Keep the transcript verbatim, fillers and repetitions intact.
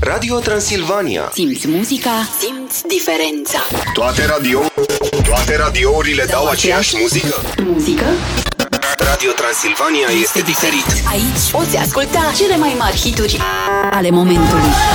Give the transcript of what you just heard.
Radio Transilvania. Simți muzica, simți diferența. Toate radio, toate radiourile dau aceeași muzică. Muzică? Radio Transilvania este diferit. Aici poți asculta cele mai mari hituri ale momentului.